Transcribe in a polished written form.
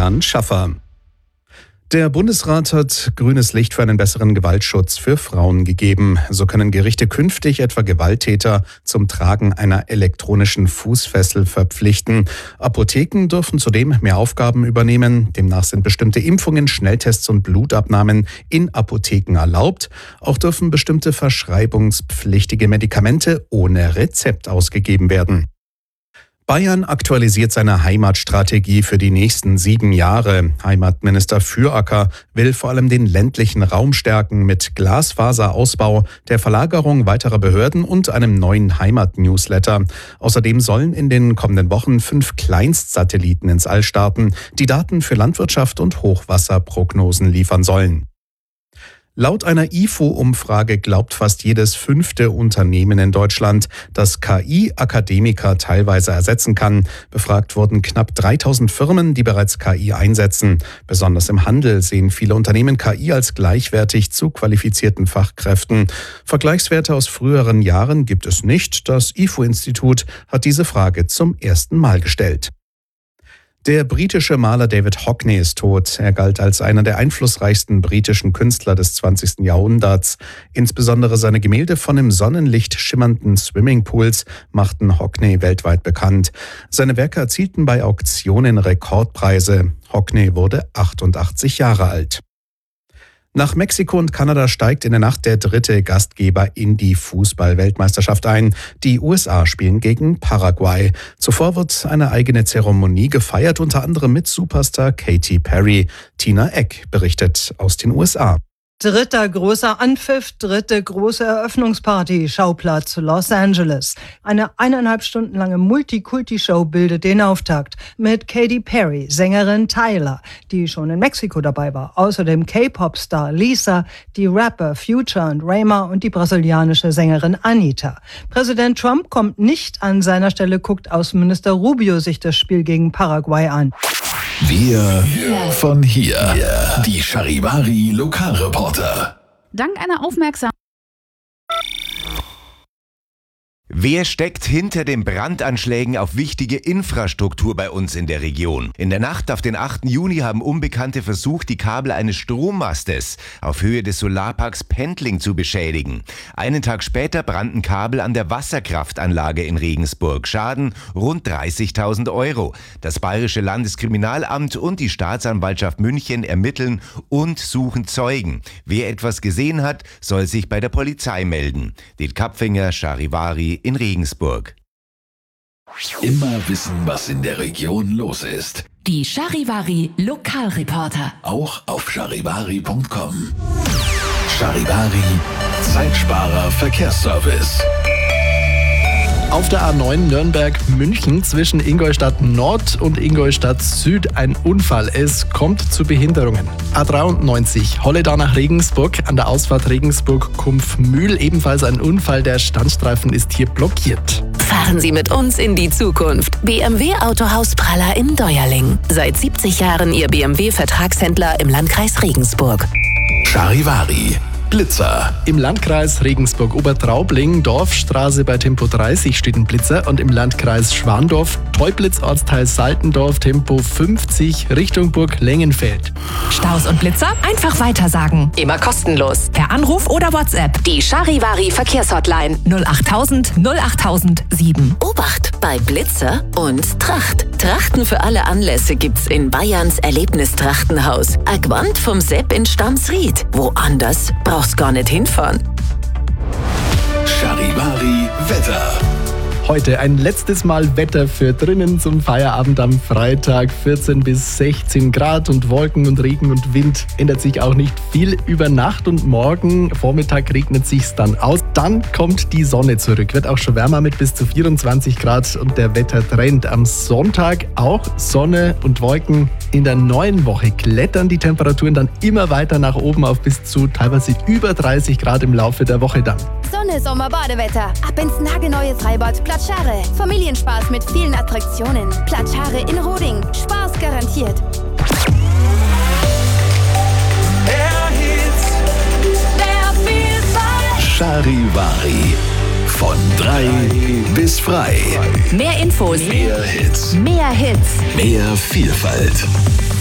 Jan Schaffer. Der Bundesrat hat grünes Licht für einen besseren Gewaltschutz für Frauen gegeben. So können Gerichte künftig etwa Gewalttäter zum Tragen einer elektronischen Fußfessel verpflichten. Apotheken dürfen zudem mehr Aufgaben übernehmen. Demnach sind bestimmte Impfungen, Schnelltests und Blutabnahmen in Apotheken erlaubt. Auch dürfen bestimmte verschreibungspflichtige Medikamente ohne Rezept ausgegeben werden. Bayern aktualisiert seine Heimatstrategie für die nächsten 7 Jahre. Heimatminister Füracker will vor allem den ländlichen Raum stärken mit Glasfaserausbau, der Verlagerung weiterer Behörden und einem neuen Heimat-Newsletter. Außerdem sollen in den kommenden Wochen 5 Kleinstsatelliten ins All starten, die Daten für Landwirtschaft und Hochwasserprognosen liefern sollen. Laut einer IFO-Umfrage glaubt fast jedes 5. Unternehmen in Deutschland, dass KI Akademiker teilweise ersetzen kann. Befragt wurden knapp 3000 Firmen, die bereits KI einsetzen. Besonders im Handel sehen viele Unternehmen KI als gleichwertig zu qualifizierten Fachkräften. Vergleichswerte aus früheren Jahren gibt es nicht. Das IFO-Institut hat diese Frage zum ersten Mal gestellt. Der britische Maler David Hockney ist tot. Er galt als einer der einflussreichsten britischen Künstler des 20. Jahrhunderts. Insbesondere seine Gemälde von im Sonnenlicht schimmernden Swimmingpools machten Hockney weltweit bekannt. Seine Werke erzielten bei Auktionen Rekordpreise. Hockney wurde 88 Jahre alt. Nach Mexiko und Kanada steigt in der Nacht der 3. Gastgeber in die Fußball-Weltmeisterschaft ein. Die USA spielen gegen Paraguay. Zuvor wird eine eigene Zeremonie gefeiert, unter anderem mit Superstar Katy Perry. Tina Eck berichtet aus den USA. 3. großer Anpfiff, 3. große Eröffnungsparty, Schauplatz Los Angeles. Eine 1,5 Stunden lange Multikulti-Show bildet den Auftakt mit Katy Perry, Sängerin Tyler, die schon in Mexiko dabei war. Außerdem K-Pop-Star Lisa, die Rapper Future und Rayma und die brasilianische Sängerin Anitta. Präsident Trump kommt nicht an seiner Stelle, guckt Außenminister Rubio sich das Spiel gegen Paraguay an. Wir von hier. Die Charivari Lokalreporter. Dank einer aufmerksamen... Wer steckt hinter den Brandanschlägen auf wichtige Infrastruktur bei uns in der Region? In der Nacht auf den 8. Juni haben Unbekannte versucht, die Kabel eines Strommastes auf Höhe des Solarparks Pendling zu beschädigen. Einen Tag später brannten Kabel an der Wasserkraftanlage in Regensburg. Schaden rund 30.000 €. Das Bayerische Landeskriminalamt und die Staatsanwaltschaft München ermitteln und suchen Zeugen. Wer etwas gesehen hat, soll sich bei der Polizei melden. Den Kapfinger Charivari in Regensburg. Immer wissen, was in der Region los ist. Die Charivari Lokalreporter. Auch auf charivari.com. Charivari, Zeitsparer Verkehrsservice. Auf der A9 Nürnberg-München zwischen Ingolstadt Nord und Ingolstadt Süd ein Unfall. Es kommt zu Behinderungen. A93 Holledau nach Regensburg an der Ausfahrt Regensburg-Kumpfmühl ebenfalls ein Unfall. Der Standstreifen ist hier blockiert. Fahren Sie mit uns in die Zukunft. BMW Autohaus Praller in Deuerling. Seit 70 Jahren Ihr BMW-Vertragshändler im Landkreis Regensburg. Charivari. Blitzer. Im Landkreis Regensburg-Obertraubling, Dorfstraße bei Tempo 30 steht ein Blitzer und im Landkreis Schwandorf, Teublitz, Ortsteil Saltendorf, Tempo 50 Richtung Burg Lengenfeld. Staus und Blitzer einfach weitersagen. Immer kostenlos. Per Anruf oder WhatsApp. Die Charivari Verkehrshotline 08000 08007. Obacht bei Blitzer und Tracht. Trachten für alle Anlässe gibt's in Bayerns Erlebnistrachtenhaus. Agwand vom Sepp in Stamsried. Woanders brauchst gar nicht hinfahren. Charivari Wetter. Heute ein letztes Mal Wetter für drinnen zum Feierabend am Freitag. 14 bis 16 Grad und Wolken und Regen und Wind. Ändert sich auch nicht viel über Nacht und morgen Vormittag regnet sich's dann aus. Dann kommt die Sonne zurück. Wird auch schon wärmer mit bis zu 24 Grad und der Wettertrend. Am Sonntag auch Sonne und Wolken. In der neuen Woche klettern die Temperaturen dann immer weiter nach oben auf bis zu teilweise über 30 Grad im Laufe der Woche dann. Sonne, Sommer, Badewetter. Ab ins nagelneue Freibad Platschare. Familienspaß mit vielen Attraktionen. Platschare in Roding. Spaß garantiert. Charivari. Von 3 bis frei. Mehr Infos. Mehr Hits. Mehr Hits. Mehr Vielfalt.